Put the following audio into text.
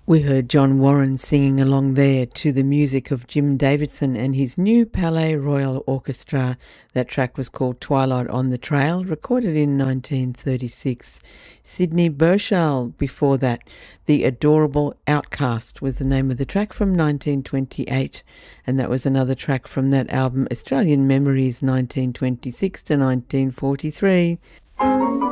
We heard John Warren singing along there to the music of Jim Davidson and his new Palais Royal Orchestra. That track was called Twilight on the Trail, recorded in 1936. Sidney Burchell before that. The Adorable Outcast was the name of the track from 1928, and that was another track from that album Australian Memories 1926 to 1943.